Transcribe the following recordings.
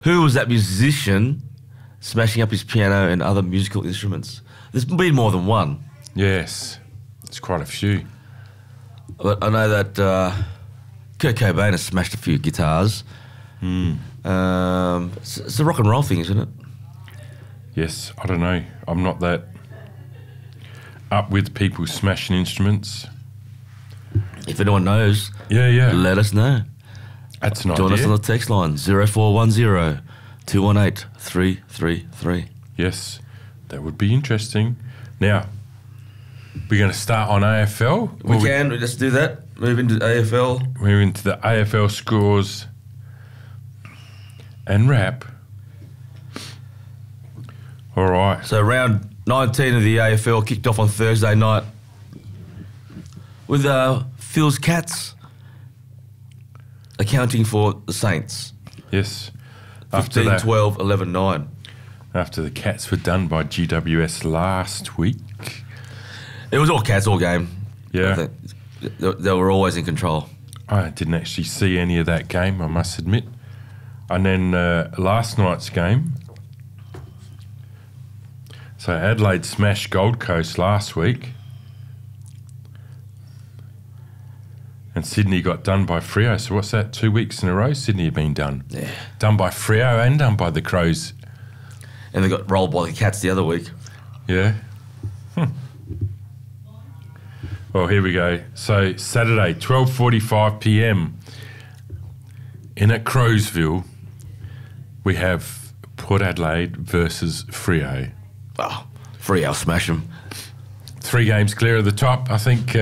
Who was that musician smashing up his piano and other musical instruments? There's been more than one. Yes, it's quite a few. But I know that Kurt Cobain has smashed a few guitars. It's a rock and roll thing, isn't it? Yes, I don't know. I'm not that up with people smashing instruments. If anyone knows, let us know. That's an Join idea. us on the text line 0410 218 333. Yes, that would be interesting. Now, we're going to start on AFL. Let's do that. Move into AFL. We're into the AFL scores and wrap. All right. So round 19 of the AFL kicked off on Thursday night with Phil's Cats accounting for the Saints. Yes. 15-12, 11-9. After the Cats were done by GWS last week. It was all Cats all game. Yeah. I think they were always in control. I didn't actually see any of that game, I must admit. And then last night's game. So Adelaide smashed Gold Coast last week. And Sydney got done by Freo. So what's that, 2 weeks in a row Sydney have been done? Yeah. Done by Freo and done by the Crows. And they got rolled by the Cats the other week. Yeah. Well, here we go. So Saturday, 12:45 p.m. in at Crowsville, we have Port Adelaide versus Freo. Oh, Freo smash them. 3 games clear of the top. I think,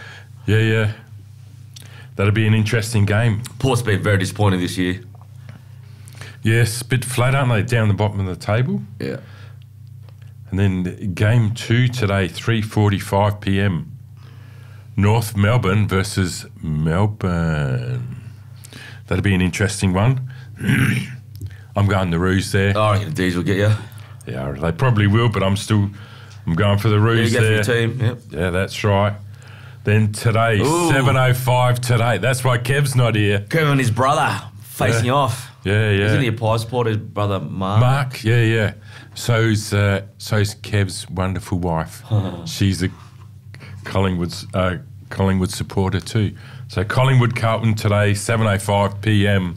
that'll be an interesting game. Port's been very disappointing this year. Yes, a bit flat, aren't they, down the bottom of the table? Yeah. And then game 2 today, 3:45 p.m. North Melbourne versus Melbourne. That'll be an interesting one. I'm going the Roos there. I reckon the D's will get you. Yeah, they probably will, but I'm going for the Roos You go there. for your team, yep. Yeah, that's right. Then today, Ooh. 7:05 today. That's why Kev's not here. Kevin and his brother facing off. Yeah. Isn't he a Pie supporter, his brother Mark? Mark, yeah. So's Kev's wonderful wife. She's a Collingwood supporter too. So Collingwood Carlton today, 7:05 p.m.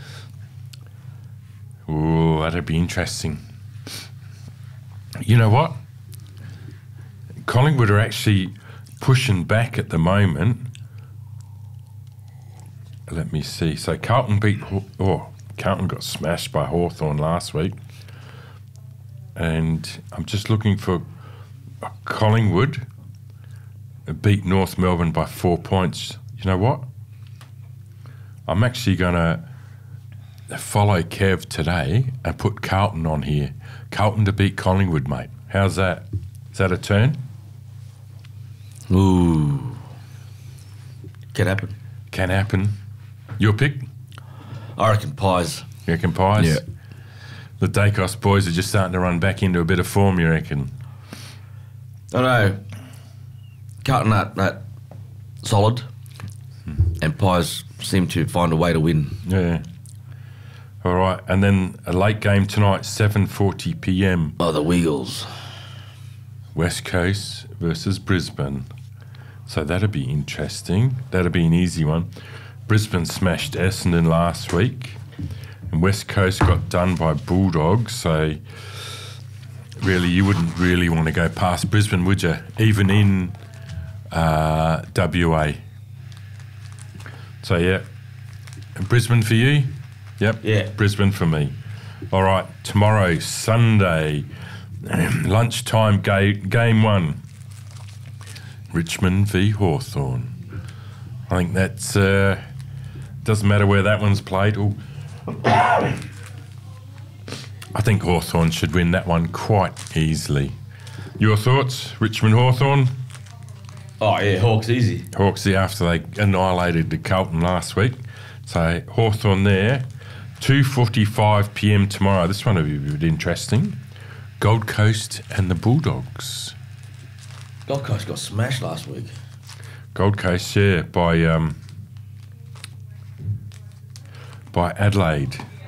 Ooh, that'd be interesting. You know what? Collingwood are actually pushing back at the moment. Let me see. So Carlton Carlton got smashed by Hawthorn last week. And I'm just looking for Collingwood beat North Melbourne by 4 points. You know what? I'm actually going to follow Kev today and put Carlton on here. Carlton to beat Collingwood, mate. How's that? Is that a turn? Ooh. Can happen. Can happen. Your pick? I reckon Pies. You reckon Pies? Yeah. The Dacos boys are just starting to run back into a bit of form, you reckon? I know. Carlton that solid, and Pies seem to find a way to win. Yeah. All right, and then a late game tonight, 7:40 p.m. Oh, the Weagles. West Coast versus Brisbane. So that'll be interesting. That'll be an easy one. Brisbane smashed Essendon last week, and West Coast got done by Bulldogs. So really, you wouldn't really want to go past Brisbane, would you? Even in WA. So yeah, Brisbane for you. Yep. Yeah. Brisbane for me. All right. Tomorrow, Sunday, lunchtime game 1. Richmond v Hawthorn. I think that's doesn't matter where that one's played. Ooh. I think Hawthorn should win that one quite easily. Your thoughts, Richmond Hawthorn? Oh, yeah, Hawks easy. Hawksy after they annihilated the Carlton last week. So Hawthorn there. 2:45 p.m. tomorrow. This one will be a bit interesting. Gold Coast and the Bulldogs. Gold Coast got smashed last week. Gold Coast, yeah, by Adelaide.